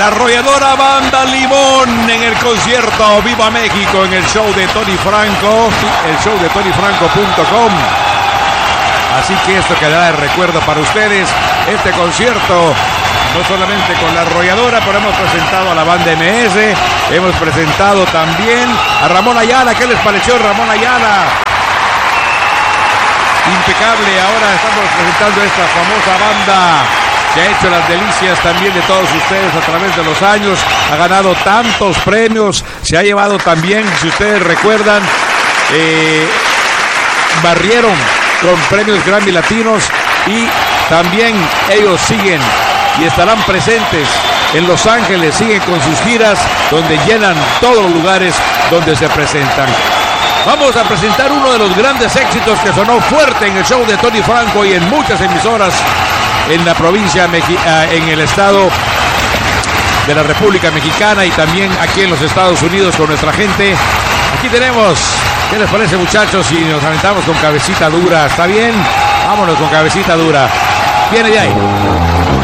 La arrolladora Banda Limón en el concierto Viva México en el show de Tony Franco, el show de TonyFranco.com. Así que esto quedará de recuerdo para ustedes, este concierto, no solamente con la arrolladora, pero hemos presentado a la banda MS, hemos presentado también a Ramón Ayala. ¿Qué les pareció Ramón Ayala? Impecable. Ahora estamos presentando esta famosa banda que ha hecho las delicias también de todos ustedes a través de los años, ha ganado tantos premios, se ha llevado también, si ustedes recuerdan, barrieron con premios Grammy Latinos, y también ellos siguen y estarán presentes en Los Ángeles, siguen con sus giras donde llenan todos los lugares donde se presentan. Vamos a presentar uno de los grandes éxitos que sonó fuerte en el show de Tony Franco y en muchas emisoras en la provincia, en el estado de la República Mexicana y también aquí en los Estados Unidos con nuestra gente. Aquí tenemos, ¿qué les parece, muchachos? Si nos aventamos con Cabecita Dura, ¿está bien? Vámonos con Cabecita Dura. Viene de ahí.